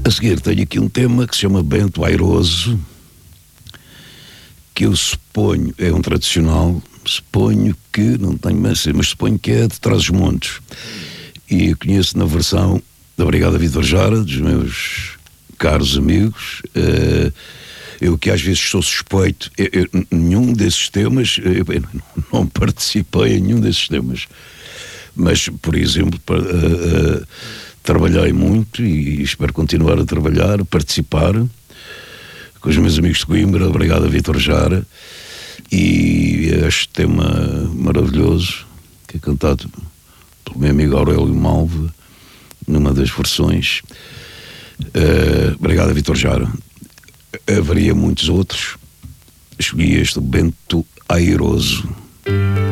A seguir tenho aqui um tema que se chama Bento Airoso, que eu suponho, é um tradicional, suponho que, não tenho mais, mas suponho que é de Trás-os-Montes. E eu conheço na versão da Brigada Vítor Jara, dos meus caros amigos. Eu que às vezes sou suspeito, nenhum desses temas, eu não participei em nenhum desses temas. Mas, por exemplo, trabalhei muito e espero continuar a trabalhar, a participar com os meus amigos de Coimbra, a Brigada Vítor Jara, e este tema maravilhoso que é cantado pelo meu amigo Aurélio Malve numa das versões. Brigada Vítor Jara. Haveria muitos outros, escolhi este Bento Airoso.